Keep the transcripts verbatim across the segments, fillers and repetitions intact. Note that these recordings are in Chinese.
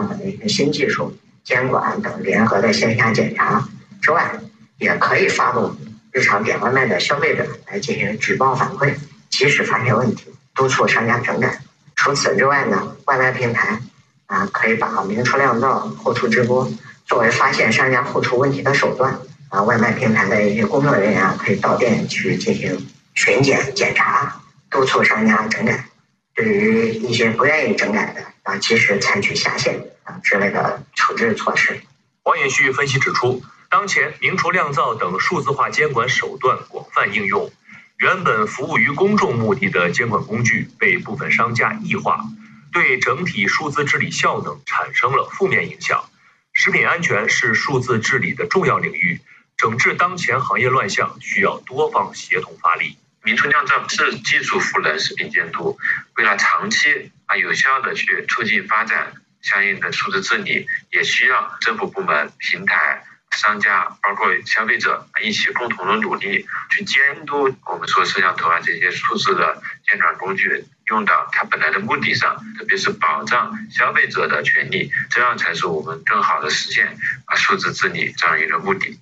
的一些新技术、监管等联合的线下检查之外，也可以发动日常点外卖的消费者来进行举报反馈，及时发现问题，督促商家整改。除此之外呢，外卖平台啊可以把明厨亮灶、后厨直播作为发现商家后厨问题的手段。啊，外卖平台的一些工作人员啊，可以到店去进行巡检检查，督促商家整改。对于一些不愿意整改的啊，及时采取下线啊之类的处置措施。 王延旭分析指出，当前明厨亮灶等数字化监管手段广泛应用，原本服务于公众目的的监管工具被部分商家异化，对整体数字治理效能产生了负面影响。食品安全是数字治理的重要领域，整治当前行业乱象需要多方协同发力。 明厨亮灶是基础赋能食品监督，为了长期啊有效的去促进发展相应的数字治理，也需要政府部门、平台、商家，包括消费者一起共同的努力，去监督我们说摄像头啊这些数字的监管工具用到它本来的目的上，特别是保障消费者的权利，这样才是我们更好的实现啊数字治理这样一个目的。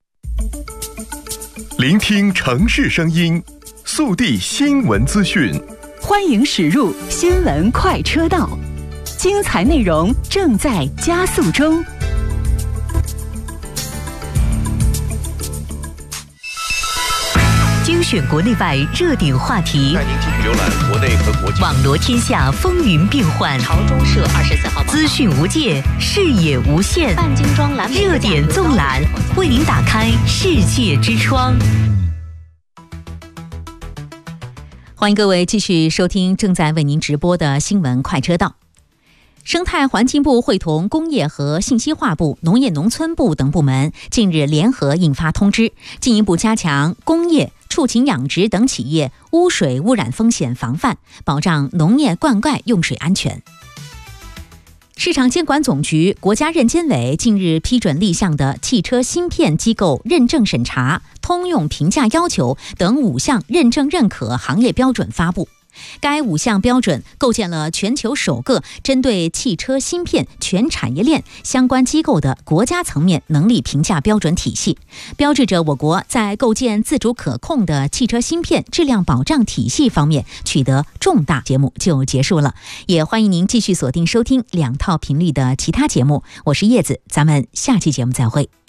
聆听城市声音，速递新闻资讯， 欢迎驶入新闻快车道，精彩内容正在加速中。精选国内外热点话题， 带您继续浏览国内和国际网罗天下风云变幻。 朝中社二十四号资讯无界，视野无限。 半精装蓝热点纵览，为您打开世界之窗。欢迎各位继续收听正在为您直播的新闻快车道。生态环境部会同工业和信息化部、农业农村部等部门近日联合印发通知，进一步加强工业、畜禽养殖等企业污水污染风险防范，保障农业灌溉用水安全。市场监管总局、国家认监委近日批准立项的汽车芯片机构认证审查、通用评价要求等五项认证认可行业标准发布。该五项标准构建了全球首个针对汽车芯片全产业链相关机构的国家层面能力评价标准体系，标志着我国在构建自主可控的汽车芯片质量保障体系方面取得重大。节目就结束了，也欢迎您继续锁定收听两套频率的其他节目。我是叶子，咱们下期节目再会。